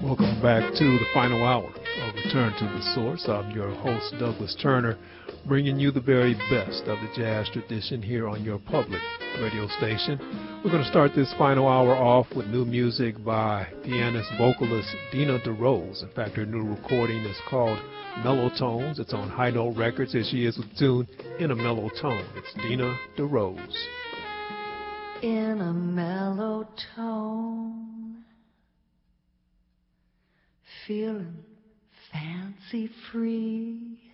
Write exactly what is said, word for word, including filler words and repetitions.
Welcome back to the final hour of Return to the Source. I'm your host, Douglas Turner, bringing you the very best of the jazz tradition here on your public radio station. We're going to start this final hour off with new music by pianist vocalist Dina DeRose. In fact, her new recording is called Mellow Tones. It's on High Note Records. Here she is with tune In a Mellow Tone. It's Dina DeRose. In a mellow tone, feeling fancy free,